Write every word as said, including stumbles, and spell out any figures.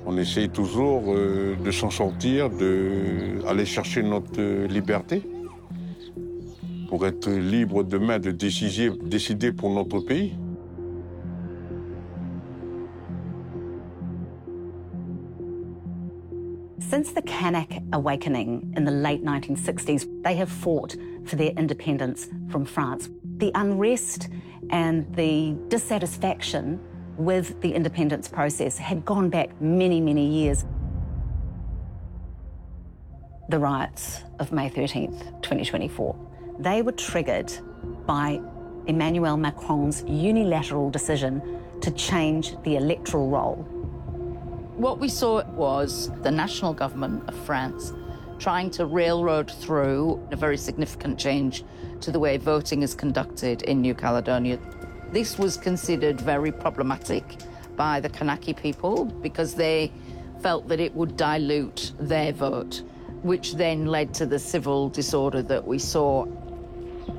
On essaye toujours euh, de s'en sortir, d'aller chercher notre euh, liberté pour être libre demain de décider, décider pour notre pays. Since the Kanak awakening in the late nineteen sixties, they have fought for their independence from France. The unrest and the dissatisfaction with the independence process had gone back many, many years. The riots of May thirteenth, twenty twenty-four, they were triggered by Emmanuel Macron's unilateral decision to change the electoral roll. What we saw was the national government of France trying to railroad through a very significant change to the way voting is conducted in New Caledonia. This was considered very problematic by the Kanaki people because they felt that it would dilute their vote, which then led to the civil disorder that we saw.